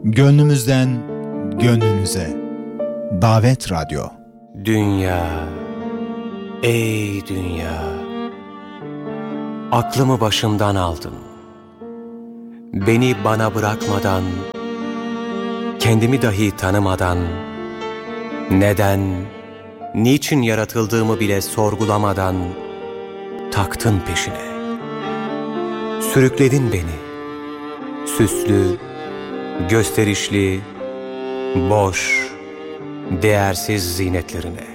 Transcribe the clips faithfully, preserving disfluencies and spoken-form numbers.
Gönlümüzden gönlünüze. Davet Radyo. Dünya, ey dünya, aklımı başımdan aldın. Beni bana bırakmadan, kendimi dahi tanımadan, neden, niçin yaratıldığımı bile sorgulamadan taktın peşine. Sürükledin beni, süslü, gösterişli, boş, değersiz zinetlerine.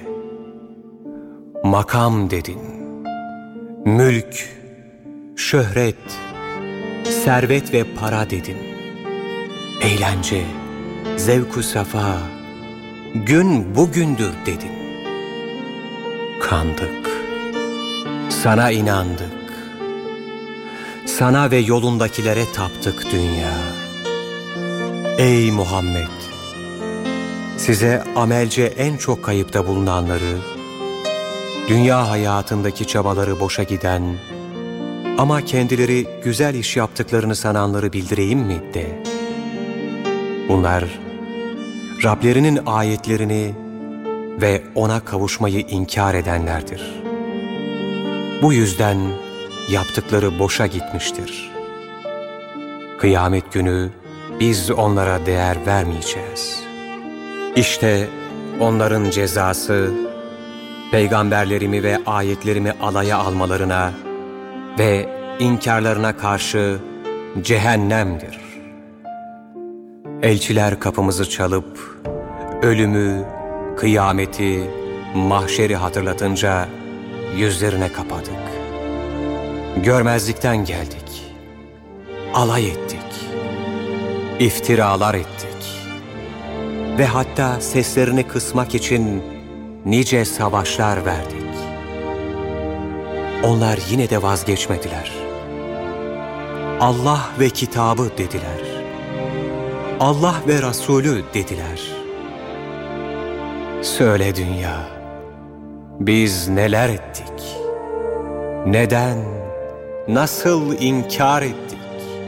Makam dedin, mülk, şöhret, servet ve para dedin. Eğlence, zevk-ü safa, gün bugündür dedin. Kandık, sana inandık, sana ve yolundakilere taptık dünya. Ey Muhammed! Size amelce en çok kayıpta bulunanları, dünya hayatındaki çabaları boşa giden ama kendileri güzel iş yaptıklarını sananları bildireyim mi de. Bunlar Rablerinin ayetlerini ve ona kavuşmayı inkar edenlerdir. Bu yüzden yaptıkları boşa gitmiştir. Kıyamet günü biz onlara değer vermeyeceğiz. İşte onların cezası, peygamberlerimi ve ayetlerimi alaya almalarına ve inkarlarına karşı cehennemdir. Elçiler kapımızı çalıp, ölümü, kıyameti, mahşeri hatırlatınca yüzlerine kapadık. Görmezlikten geldik, alay ettik, iftiralar ettik ve hatta seslerini kısmak için nice savaşlar verdik. Onlar yine de vazgeçmediler. Allah ve kitabı dediler. Allah ve Resulü dediler. Söyle dünya, biz neler ettik? Neden, nasıl inkar ettik?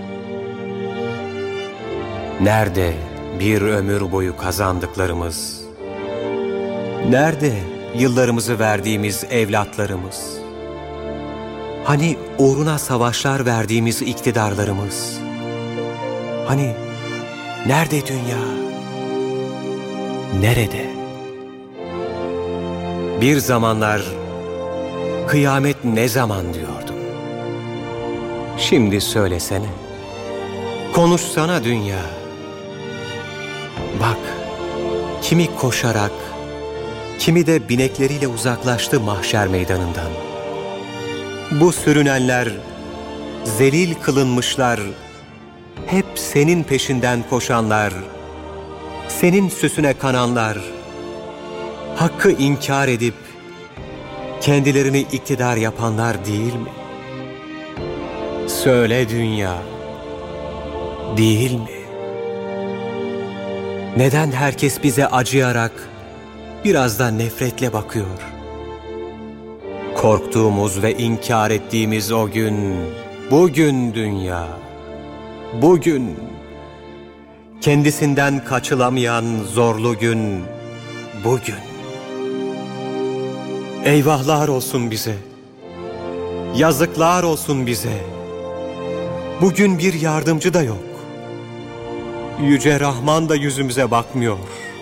Nerede bir ömür boyu kazandıklarımız? Nerede yıllarımızı verdiğimiz evlatlarımız? Hani uğruna savaşlar verdiğimiz iktidarlarımız? Hani nerede dünya? Nerede? Bir zamanlar kıyamet ne zaman diyordum. Şimdi söylesene, konuşsana dünya. Bak, kimi koşarak, kimi de binekleriyle uzaklaştı mahşer meydanından. Bu sürünenler, zelil kılınmışlar, hep senin peşinden koşanlar, senin süsüne kananlar, hakkı inkar edip kendilerini iktidar yapanlar değil mi? Söyle dünya, değil mi? Neden herkes bize acıyarak, biraz da nefretle bakıyor? Korktuğumuz ve inkar ettiğimiz o gün, bugün dünya, bugün, kendisinden kaçılamayan zorlu gün, bugün. Eyvahlar olsun bize, yazıklar olsun bize. Bugün bir yardımcı da yok. Yüce Rahman da yüzümüze bakmıyor.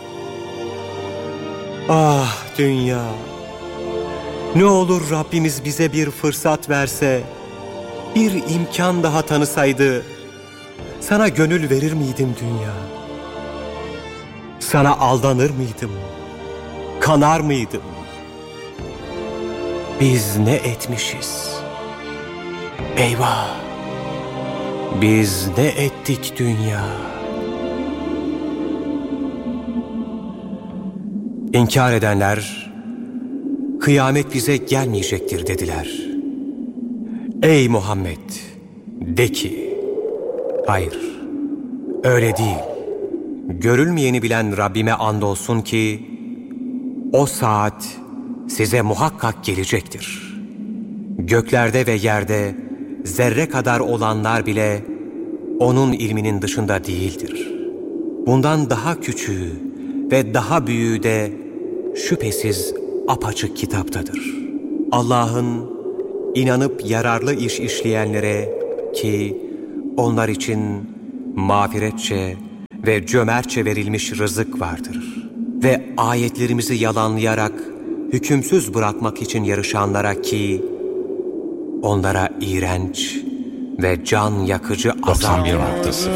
Ah dünya! Ne olur Rabbimiz bize bir fırsat verse, bir imkan daha tanısaydı, sana gönül verir miydim dünya? Sana aldanır mıydım? Kanar mıydım? Biz ne etmişiz? Eyvah! Biz ne ettik dünya? İnkar edenler, kıyamet bize gelmeyecektir dediler. Ey Muhammed, de ki, hayır, öyle değil. Görülmeyeni bilen Rabbime andolsun ki, o saat size muhakkak gelecektir. Göklerde ve yerde zerre kadar olanlar bile onun ilminin dışında değildir. bundan daha küçüğü ve daha büyüğü de şüphesiz apaçık kitaptadır. Allah'ın inanıp yararlı iş işleyenlere ki onlar için mağfiretçe ve cömertçe verilmiş rızık vardır. Ve ayetlerimizi yalanlayarak hükümsüz bırakmak için yarışanlara ki onlara iğrenç ve can yakıcı azap doksan bir nokta sıfır